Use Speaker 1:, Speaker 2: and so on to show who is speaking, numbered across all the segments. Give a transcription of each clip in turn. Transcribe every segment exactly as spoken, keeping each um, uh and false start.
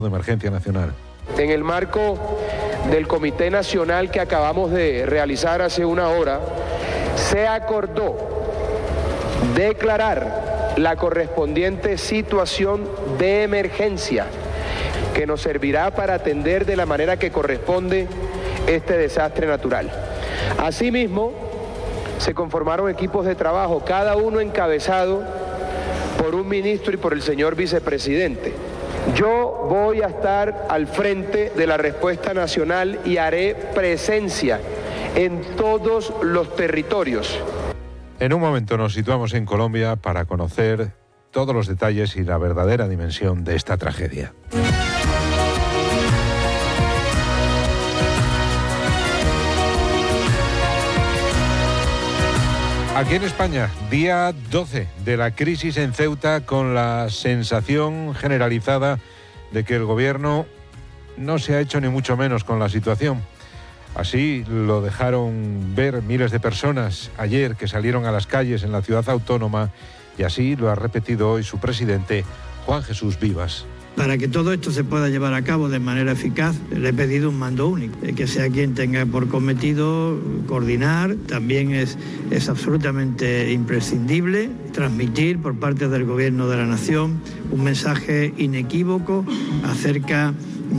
Speaker 1: de emergencia nacional.
Speaker 2: En el marco del Comité Nacional que acabamos de realizar hace una hora, se acordó declarar la correspondiente situación de emergencia que nos servirá para atender de la manera que corresponde este desastre natural. Asimismo, se conformaron equipos de trabajo, cada uno encabezado por un ministro y por el señor vicepresidente. Yo voy a estar al frente de la respuesta nacional y haré presencia en todos los territorios.
Speaker 1: En un momento nos situamos en Colombia para conocer todos los detalles y la verdadera dimensión de esta tragedia. Aquí en España, día doce de la crisis en Ceuta, con la sensación generalizada de que el gobierno no se ha hecho ni mucho menos con la situación. Así lo dejaron ver miles de personas ayer que salieron a las calles en la ciudad autónoma, y así lo ha repetido hoy su presidente, Juan Jesús Vivas.
Speaker 3: Para que todo esto se pueda llevar a cabo de manera eficaz, le he pedido un mando único, que sea quien tenga por cometido coordinar. También es, es absolutamente imprescindible transmitir por parte del Gobierno de la Nación un mensaje inequívoco acerca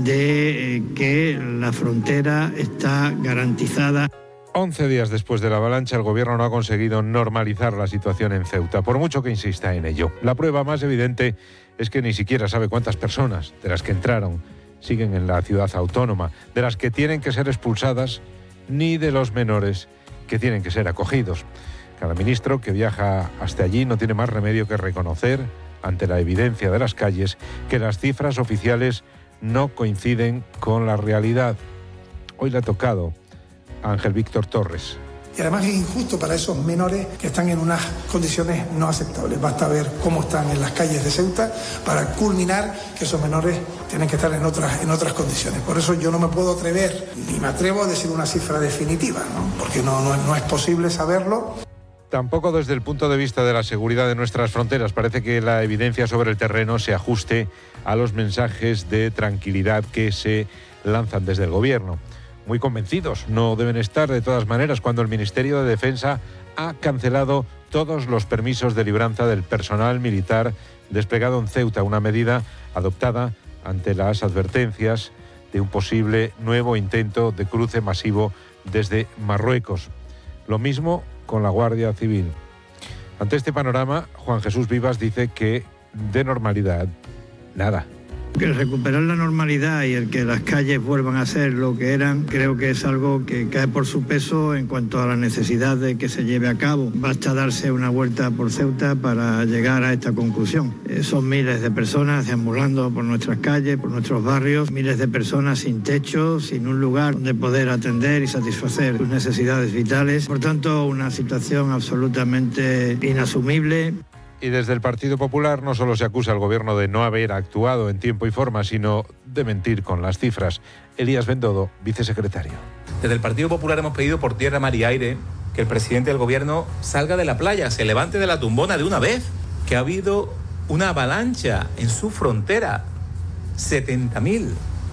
Speaker 3: de eh, que la frontera está garantizada.
Speaker 1: once días después de la avalancha, el gobierno no ha conseguido normalizar la situación en Ceuta, por mucho que insista en ello. La prueba más evidente es que ni siquiera sabe cuántas personas de las que entraron siguen en la ciudad autónoma, de las que tienen que ser expulsadas, ni de los menores que tienen que ser acogidos. Cada ministro que viaja hasta allí no tiene más remedio que reconocer, ante la evidencia de las calles, que las cifras oficiales no coinciden con la realidad. Hoy le ha tocado a Ángel Víctor Torres.
Speaker 4: Y además es injusto para esos menores que están en unas condiciones no aceptables. Basta ver cómo están en las calles de Ceuta para culminar que esos menores tienen que estar en otras, en otras condiciones. Por eso yo no me puedo atrever, ni me atrevo a decir una cifra definitiva, ¿no? Porque no, no, no es posible saberlo.
Speaker 1: Tampoco desde el punto de vista de la seguridad de nuestras fronteras. Parece que la evidencia sobre el terreno se ajuste a los mensajes de tranquilidad que se lanzan desde el gobierno. Muy convencidos no deben estar, de todas maneras, cuando el Ministerio de Defensa ha cancelado todos los permisos de libranza del personal militar desplegado en Ceuta, una medida adoptada ante las advertencias de un posible nuevo intento de cruce masivo desde Marruecos. Lo mismo con la Guardia Civil. Ante este panorama, Juan Jesús Vivas dice que de normalidad, nada.
Speaker 3: El recuperar la normalidad y el que las calles vuelvan a ser lo que eran, creo que es algo que cae por su peso en cuanto a la necesidad de que se lleve a cabo. Basta darse una vuelta por Ceuta para llegar a esta conclusión. Eh, son miles de personas deambulando por nuestras calles, por nuestros barrios, miles de personas sin techo, sin un lugar donde poder atender y satisfacer sus necesidades vitales. Por tanto, una situación absolutamente inasumible.
Speaker 1: Y desde el Partido Popular no solo se acusa al gobierno de no haber actuado en tiempo y forma, sino de mentir con las cifras. Elías Bendodo, vicesecretario.
Speaker 5: Desde el Partido Popular hemos pedido por tierra, mar y aire que el presidente del gobierno salga de la playa, se levante de la tumbona de una vez, que ha habido una avalancha en su frontera, setenta mil,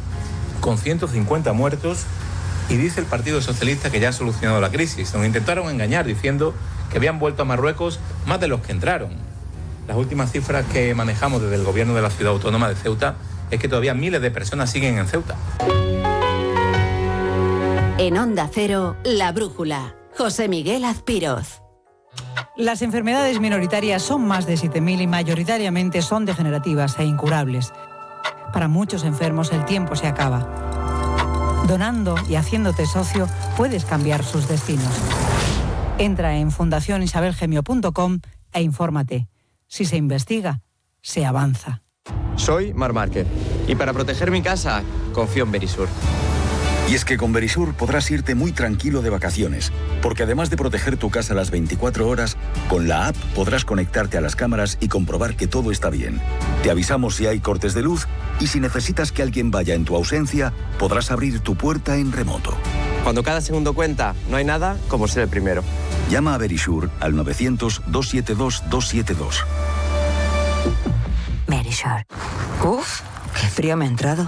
Speaker 5: con ciento cincuenta muertos, y dice el Partido Socialista que ya ha solucionado la crisis. Nos intentaron engañar diciendo que habían vuelto a Marruecos más de los que entraron. Las últimas cifras que manejamos desde el gobierno de la ciudad autónoma de Ceuta es que todavía miles de personas siguen en Ceuta.
Speaker 6: En Onda Cero, La Brújula. José Miguel Azpiroz.
Speaker 7: Las enfermedades minoritarias son más de siete mil y mayoritariamente son degenerativas e incurables. Para muchos enfermos el tiempo se acaba. Donando y haciéndote socio puedes cambiar sus destinos. Entra en fundación isabel gemio punto com e infórmate. Si se investiga, se avanza.
Speaker 8: Soy Mar Márquez y para proteger mi casa, confío en Verisur.
Speaker 9: Y es que con Verisur podrás irte muy tranquilo de vacaciones, porque además de proteger tu casa las veinticuatro horas, con la app podrás conectarte a las cámaras y comprobar que todo está bien. Te avisamos si hay cortes de luz y si necesitas que alguien vaya en tu ausencia, podrás abrir tu puerta en remoto.
Speaker 8: Cuando cada segundo cuenta, no hay nada como ser el primero.
Speaker 9: Llama a Verisur al novecientos, doscientos setenta y dos, doscientos setenta y dos.
Speaker 6: Verisur. Uf,
Speaker 10: Qué frío me ha entrado.